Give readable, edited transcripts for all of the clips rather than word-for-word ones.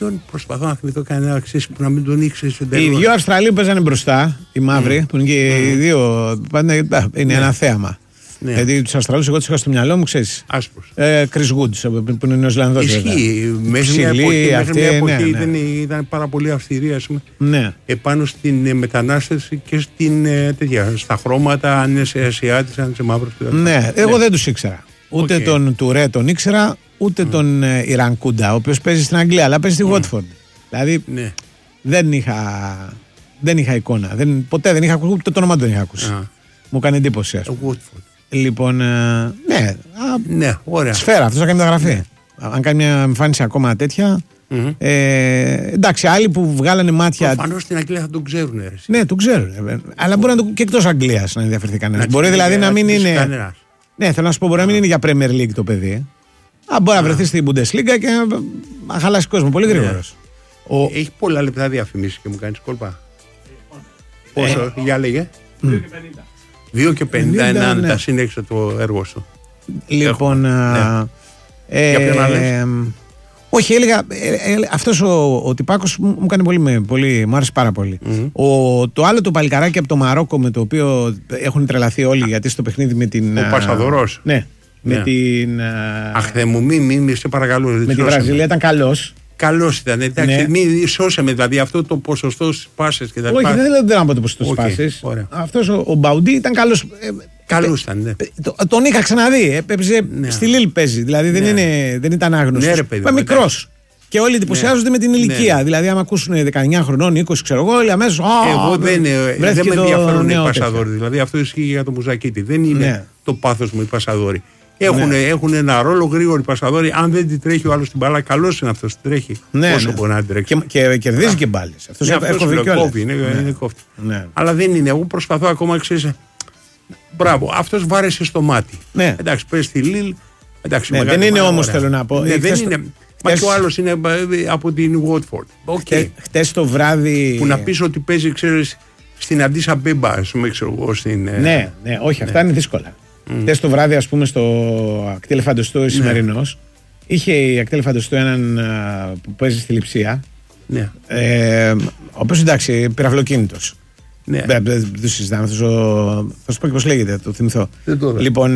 ποιον προσπαθώ να θυμηθώ κανένα αξίσει που να μην τον ήξερε. Οι δύο Αυστραλοί που παίζανε μπροστά, οι μαύροι, που είναι και οι δύο. Είναι ένα θέαμα. Ναι. Γιατί τους Αυστραλούς εγώ τους είχα στο μυαλό μου, ξέρεις. Άσπρος. Chris Woods, που είναι Νεοζηλανδός. Ισχύει. Μέχρι μια εποχή ήταν πάρα πολύ αυστηρή, ας πούμε. Ναι. Επάνω στην μετανάστευση και στα χρώματα, αν είναι σε Ασιάτης, αν είναι σε μαύρος. Ναι, εγώ δεν τους ήξερα. Ούτε τον Τουρέ τον ήξερα, ούτε τον Ιρανκούντα, ο οποίος παίζει στην Αγγλία, αλλά παίζει στη Watford. Δηλαδή δεν είχα εικόνα. Ποτέ δεν είχα ακούσει, ούτε το όνομα δεν είχα ακούσει. Μου έκανε εντύπωση, ας πούμε. Λοιπόν, ναι, ωραία. Σφαίρα, αυτός θα κάνει μεταγραφή. Αν κάνει μια εμφάνιση ακόμα τέτοια. Εντάξει, άλλοι που βγάλανε μάτια. Προφανώς στην Αγγλία θα τον ξέρουν. Ναι, τον ξέρουν. Αλλά μπορεί να και εκτός Αγγλίας να ενδιαφερθεί κανένας. Μπορεί δηλαδή να μην είναι. Ναι, θέλω να σου πω, μπορεί να μην είναι για Premier League το παιδί. Μπορεί να βρεθεί στην Bundesliga και να χαλάσει κόσμο πολύ γρήγορος. Έχει πολλά λεπτά διαφημίσεις και μου κάνεις κόλπα. Πόσο, για λέγε. 2,50 αν τα συνέχισε το έργο σου. Λοιπόν. Για ποιον άλλες? Όχι, έλεγα. Αυτός ο τυπάκος μου κάνει πολύ. Μου άρεσε πάρα πολύ. Το άλλο το παλικαράκι από το Μαρόκο με το οποίο έχουν τρελαθεί όλοι γιατί στο παιχνίδι με την. Ο Πασαδωρός. Ναι. Με την. Αχ, Θεέ μου, μη σε παρακαλώ. Με τη Βραζιλία ήταν καλός. Καλός ήταν, εντάξει. Ναι. Μην σώσαμε δηλαδή αυτό το ποσοστό στις πάσες και τα λοιπά. Όχι, δεν να πω το ποσοστό στις πάσες. Αυτός ο Μπαουντί ήταν καλός. Καλός ήταν, ναι. Τον είχα ξαναδεί. Έπαιζε στη Λίλ παίζει. Δηλαδή δεν ήταν άγνωστος. Ήταν μικρός. Και όλοι εντυπωσιάζονται με την ηλικία. Δηλαδή, άμα ακούσουν 19 χρονών, 20 ξέρω εγώ, όλοι αμέσως. Εγώ δεν με ενδιαφέρουν οι Πασαδόροι. Δηλαδή, αυτό ισχύει για το Μουζακίτη. Δεν είναι το πάθος μου οι Πασαδόροι. Έχουν ένα ρόλο γρήγοροι Πασαδόροι. Αν δεν την τρέχει ο άλλος την μπάλα, καλός είναι αυτός. Την τρέχει. Όσο μπορεί να την τρέξει. Και κερδίζει και μπάλες. Αυτός είναι κόφτη. Αλλά δεν είναι. Εγώ προσπαθώ ακόμα, ξέρεις. Μπράβο, αυτός βάρεσε στο μάτι. Εντάξει, παίζει στη Λίλ. Δεν είναι όμως, θέλω να πω. Δεν είναι. Μα και ο άλλος είναι από την Watford. Χτες το βράδυ. Που να πεις ότι παίζει, ξέρεις, στην Αντίσα Μπέμπα, ας πούμε, ξέρω εγώ. Ναι, όχι, αυτά είναι δύσκολα. Χτες το βράδυ, ας πούμε, στο Ακτή Ελεφαντοστού σημερινός, είχε η Ακτή Ελεφαντοστού έναν που παίζει στη Λειψία. Ο οποίος εντάξει, πυραυλοκίνητος. Δεν το συζητάμε. Θα σου πω και πώς λέγεται, το θυμηθώ. Λοιπόν,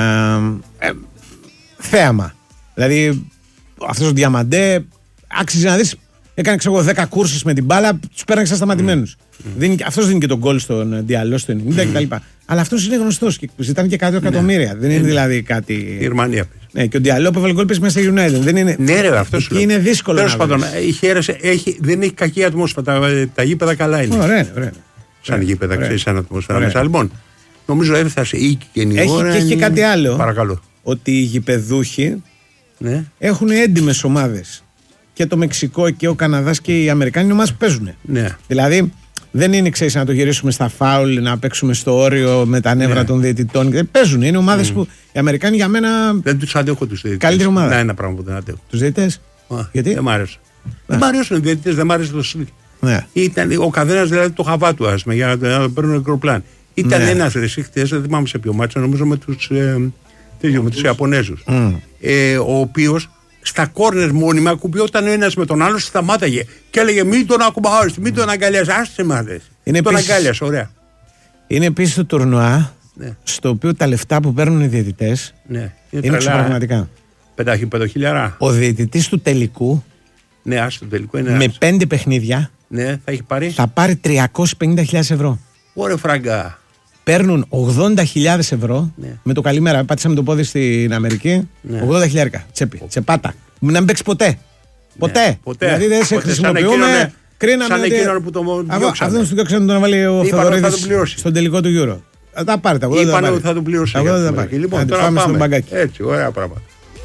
θέαμα. Δηλαδή, αυτός ο Διαμαντέ άξιζε να δεις. Έκανε ξέρω 10 κούρσεις με την μπάλα, τους πέρανε σαν σταματημένους. Αυτός δίνει και τον γκολ στον Διαλό στο 90 κτλ. Αλλά αυτός είναι γνωστός και ζητάνε και 100 εκατομμύρια. Δεν είναι δηλαδή κάτι. Η Γερμανία. Ναι, και ο Διαλό που έβαλε γκολ παίζει μέσα στη United. Δεν είναι. Ναι, ρε, αυτός είναι δύσκολο. Τέλος πάντων, δεν έχει κακή ατμόσφαιρα. Τα γήπεδα καλά είναι. Ωραία. Σαν γήπεδα, ξέρεις, σαν ατμόσφαιρα μέσα. Λοιπόν, νομίζω έφτασε η κοινή ώρα. Έχει και κάτι άλλο. Παρακαλώ. Ότι οι γηπεδούχοι έχουν έντιμες ομάδες. Και το Μεξικό και ο Καναδάς και οι Αμερικάνοι ομάδες που παίζουν. Δηλαδή δεν είναι, ξέρεις, να το γυρίσουμε στα φάουλ, να παίξουμε στο όριο με τα νεύρα των διαιτητών. Παίζουν. Είναι ομάδες που οι Αμερικάνοι για μένα. Δεν τους αντέχω τους διαιτητές. Καλύτερη ομάδα. Να, ένα πράγμα που δεν αντέχω. Τους διαιτητές. Γιατί? Δεν μ' άρεσαν. Δεν μ' αρέσουν οι διαιτητές, δεν μ' άρεσε το στυλ. Ο καθένας δηλαδή το χαβά του, ας πούμε, για να παίρνουν μικροπλάν. Ήταν ένας ρεσί χτες, δεν θυμάμαι σε ποιο μάτσο, νομίζω με τους Ιαπωνέζους. Ο οποίος στα κόρνερ μόνιμα ακουμπιόταν ο ένας με τον άλλο, σταμάταγε και έλεγε μην τον ακουμπάς, μην τον αγκαλιάς, άσε μάδες. Τον αγκάλιας, ωραία. Είναι επίσης το τουρνουά, στο οποίο τα λεφτά που παίρνουν οι διαιτητές είναι ξεπραγματικά. 5.000. Ο διαιτητής του τελικού, με 5 παιχνίδια, θα πάρει 350.000 ευρώ. Ωραία φραγκά. Παίρνουν 80.000 ευρώ με το καλημέρα. Πάτησαμε το πόδι στην Αμερική. 80.000 τσέπη. Τσεπάτα. Να μην παίξει ποτέ. Ποτέ. Δηλαδή δεν σε χρησιμοποιούμε. Κρίναμε. Σαν εκείνον που το διώξανε. Αυτόν του διώξανε τον βάλει ο Θεοδωρίδης στον τελικό του Euro. Θα πάρει τα 80. Είπανε ότι θα του πληρώσει. Λοιπόν, τώρα πάμε στον μπαγκάκι. Έτσι, ωραία πράγματα.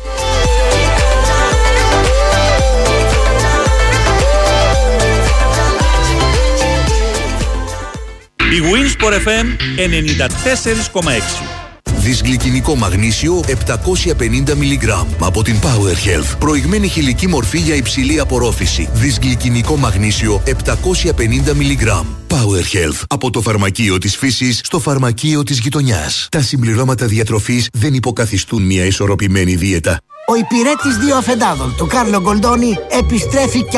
Η Winsport FM 94,6. Δυσγλυκινικό μαγνήσιο 750 mg από την Power Health. Προηγμένη χηλική μορφή για υψηλή απορρόφηση. Δυσγλυκινικό μαγνήσιο 750 mg. Power Health. Από το φαρμακείο της φύσης στο φαρμακείο της γειτονιάς. Τα συμπληρώματα διατροφής δεν υποκαθιστούν μια ισορροπημένη δίαιτα. Ο υπηρέτης δύο αφεντάδων του Κάρλο Γκολντόνι επιστρέφει